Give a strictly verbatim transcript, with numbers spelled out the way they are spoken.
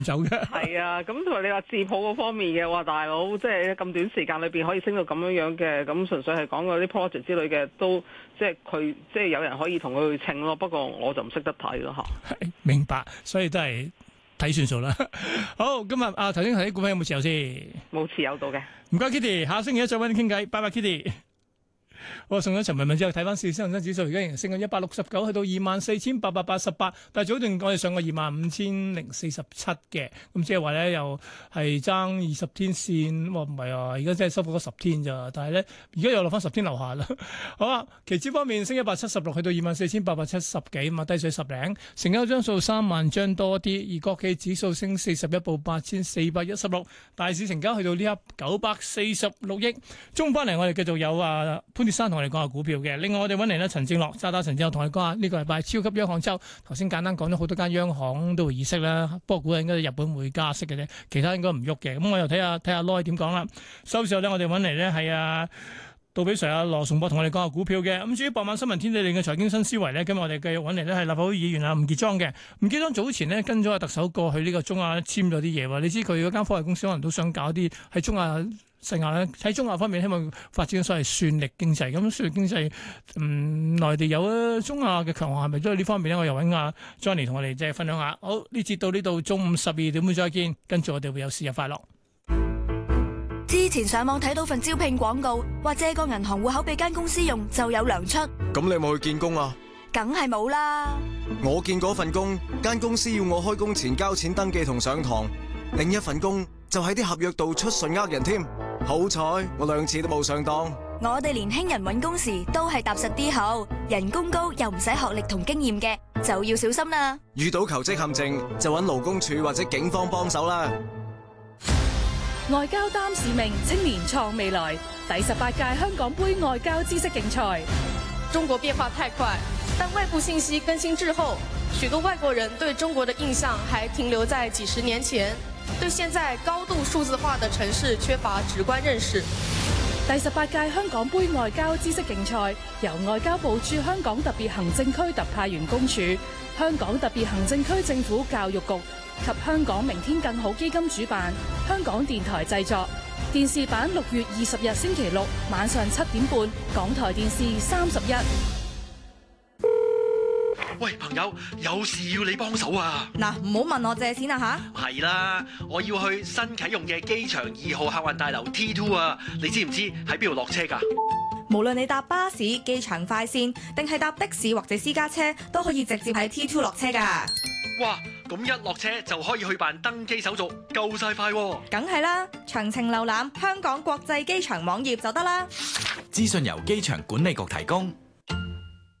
走嘅。 係啊，咁同埋你話自抱嗰方面嘅話，大佬即係咁短時間裏邊可以升到咁樣樣嘅，咁純粹係講嗰啲 project 之類嘅，都即係佢即係有人可以同佢去稱咯。不過我就唔識得睇咯嚇。 明白，所以都係睇算數啦。好，今日啊頭先睇啲股份有冇持有先？ 冇持有到嘅。唔該 Kitty，下星期一再揾你傾偈，拜拜 Kitty。我送咗陳文文之後，睇翻市，恒生指數而家仍然升緊一百六十九，去到二萬四千八百八十八。但係早段我哋上過二萬五千零四十七嘅，咁即係話咧又係爭二十天線，哇唔係啊，而家真係收復咗十天咋。但係咧而家又落翻十天樓下啦。好啊，期指方面升一百七十六，去到二萬四千八百七十幾，嘛低水十零，成交張數三萬張多啲。而國企指數升四十一，報八千四百一十六，大市成交去到呢刻九百四十六億。中翻嚟我哋繼續有啊潘鐵珊同我哋講下股票嘅。另外我哋揾嚟咧陳正樂渣打陳正樂同你講下呢個禮拜超級央行周。頭先簡單講咗好多間央行都會議息啦，不過估計應該日本會加息嘅啫，其他應該唔喐嘅。咁我又睇下睇下 Lo 點講啦。收市後咧我哋揾嚟咧係啊杜比 Sir 啊羅崇博同我哋講下股票嘅。咁至於傍晚新聞天地另嘅財經新思維咧，今日我哋繼續揾嚟咧係立法會議員啊吳傑莊嘅。吳傑莊早前呢跟咗阿特首過去呢個中亞簽咗啲嘢喎，你知佢嗰間科技公司可能都想搞啲喺中亞。世界咧喺中亞方面，希望發展所謂算力經濟。咁算力經濟，嗯，內地有啊，中亞嘅強項係咪都係呢方面咧？我又揾阿 Johnny 同我哋即係分享下。好，呢節到呢度，中午十二點會再見。跟住我哋會有事日快樂。 之前上網睇到份招聘廣告，話借個銀行戶口俾間公司用就有糧出。 咁你有冇去見工啊？ 梗係冇啦。 我見嗰份工，間公司要我開工前交錢登記同上堂。另一份工就喺啲合約度出信呃人添。好彩我兩次都冇上當。 我哋年輕人揾工時都係踏實啲好，人工高又唔使學歷同經驗嘅就要小心啦。 遇到求職陷阱就揾勞工處或者警方幫手啦。 外交擔使命，青年創未來。第十八屆香港杯外交知識競賽。 中國變化太快，但外部信息更新滯後，許多外國人對中國的印象還停留在幾十年前。對現在高度數字化的城市缺乏直觀認識。 第十八屆香港杯外交知識競賽由外交部駐香港特別行政區特派員公署、香港特別行政區政府教育局及香港明天更好基金主辦，香港電台製作。電視版六月二十日星期六晚上七點半，港台電視三十一。 喂，朋友，有事要你幫手啊！ 嗱，唔好問我借錢啊吓！ 係啦，我要去新啟用嘅機場二號客運大樓 T 二 啊！你知唔知喺邊度落車㗎？ 無論你搭巴士、機場快線，定係搭的士或者私家車，都可以直接喺 T 二 落車㗎。 哇！咁一落車就可以去辦登機手續，夠晒快喎！ 梗係啦，詳情瀏覽香港國際機場網頁就得啦。 資訊由機場管理局提供。